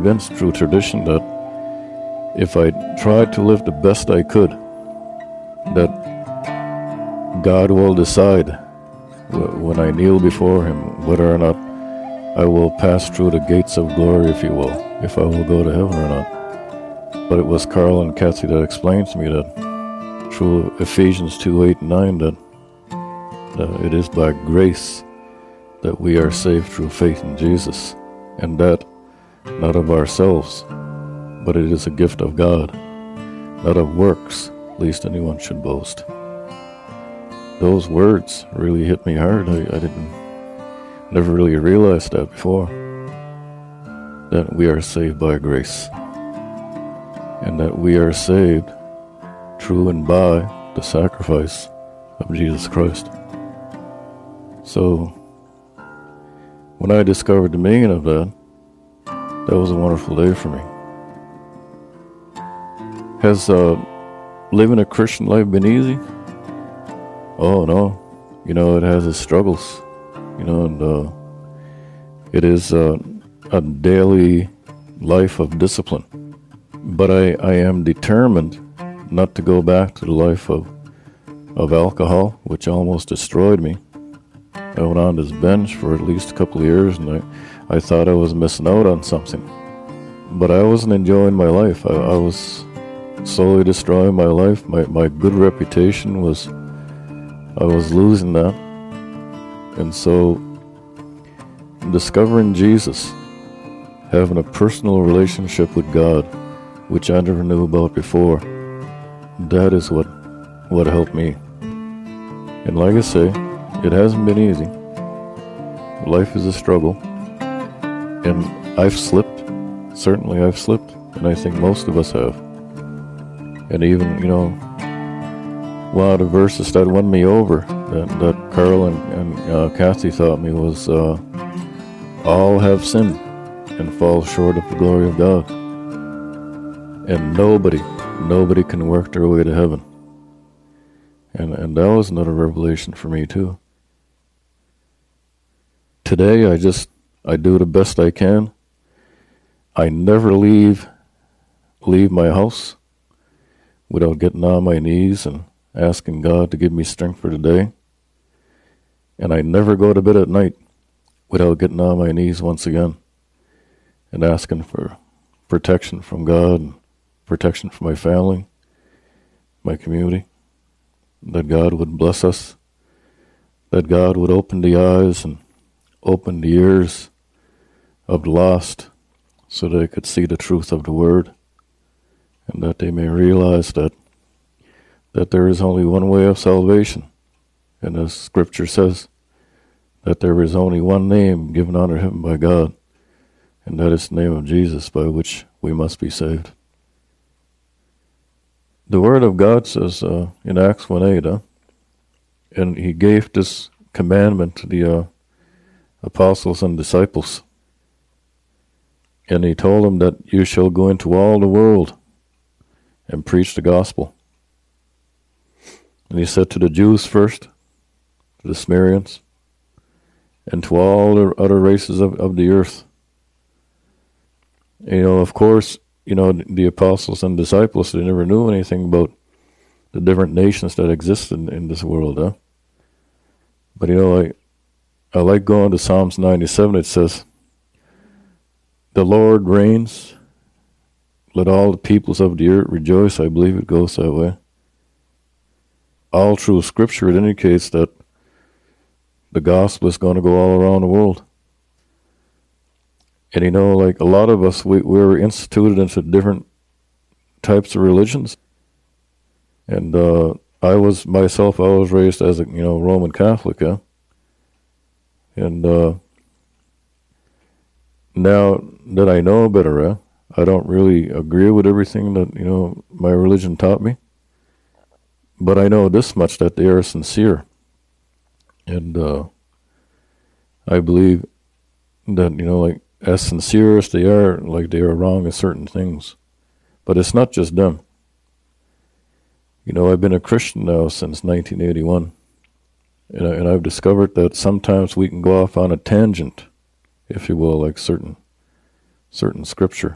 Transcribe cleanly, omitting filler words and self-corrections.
convinced through tradition that if I tried to live the best I could, that God will decide when I kneel before Him whether or not I will pass through the gates of glory, if you will, if I will go to heaven or not. But it was Carl and Kathy that explained to me that through Ephesians 2:8 and 9 that it is by grace that we are saved through faith in Jesus, and that not of ourselves, but it is a gift of God, not of works, lest anyone should boast. Those words really hit me hard. I never really realized that before, that we are saved by grace, and that we are saved through and by the sacrifice of Jesus Christ. So when I discovered the meaning of that, that was a wonderful day for me. Has living a Christian life been easy? Oh no, it has its struggles, and it is a daily life of discipline. But I am determined not to go back to the life of alcohol, which almost destroyed me. I went on this binge for at least a couple of years, and I thought I was missing out on something. But I wasn't enjoying my life. I was slowly destroying my life. My good reputation I was losing that. And so discovering Jesus, having a personal relationship with God, which I never knew about before, that is what helped me. And like I say, it hasn't been easy. Life is a struggle. And I've slipped. Certainly I've slipped. And I think most of us have. And even, one of the verses that won me over, that Carl and Kathy taught me, was all have sinned and fall short of the glory of God. And nobody can work their way to heaven. And that was another revelation for me too. Today I do the best I can. I never leave my house without getting on my knees and asking God to give me strength for the day. And I never go to bed at night without getting on my knees once again and asking for protection from God and protection for my family, my community, that God would bless us, that God would open the eyes and open the ears of the lost so they could see the truth of the Word, and that they may realize that there is only one way of salvation. And as Scripture says, that there is only one name given under heaven by God, and that is the name of Jesus, by which we must be saved. The Word of God says in Acts 1:8, and He gave this commandment to the apostles and disciples. And He told them that you shall go into all the world and preach the gospel. And He said to the Jews first, to the Samaritans, and to all the other races of the earth. Of course, the apostles and disciples, they never knew anything about the different nations that exist in this world. But I like going to Psalms 97. It says, the Lord reigns, let all the peoples of the earth rejoice. I believe it goes that way. All through Scripture, it indicates that the gospel is going to go all around the world. And a lot of us, we were instituted into different types of religions. And I was raised as a Roman Catholic, and now that I know better, I don't really agree with everything that my religion taught me. But I know this much, that they are sincere, and I believe that as sincere as they are wrong in certain things. But it's not just them. I've been a Christian now since 1981, and I've discovered that sometimes we can go off on a tangent, if you will, like certain scripture.